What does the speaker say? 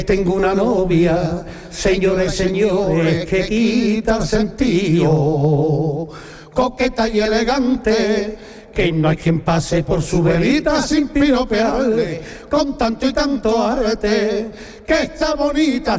Tengo una novia, señores, señores, que quita el sentido, coqueta y elegante, que no hay quien pase por su verita sin piropearle, con tanto y tanto arte, que está bonita